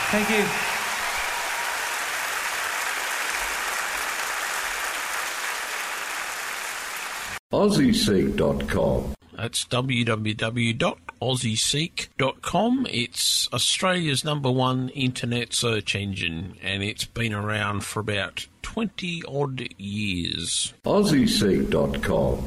Thank you. AussieSeek.com. That's www.aussieseek.com. It's Australia's #1 internet search engine, and it's been around for about 20-odd years. AussieSeek.com.